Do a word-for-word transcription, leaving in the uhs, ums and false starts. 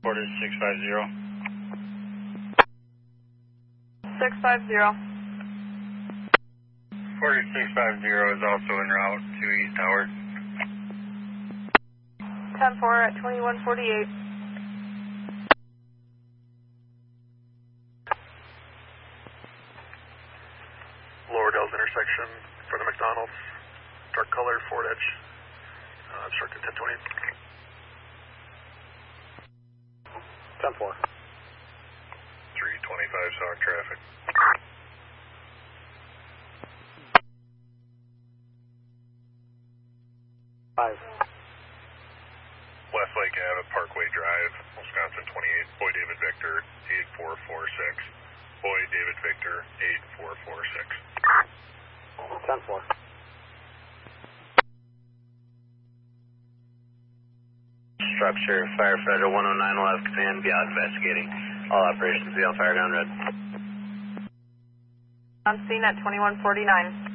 Order six five zero. six five zero. Order six five zero is also en route to East Howard. ten four at twenty-one forty-eight. Lower Dells intersection for the McDonald's. Dark colored Ford Edge. Uh, obstructed ten twenty. ten four. three twenty-five south traffic. five. Westlake Avenue, Parkway Drive, Wisconsin twenty-eight. Boy David Victor, eight four four six. Boy David Victor, eight four four six. ten four. Structure, firefighter one oh nine will have command, be out investigating. All operations be on fire ground red. On scene at twenty-one forty-nine.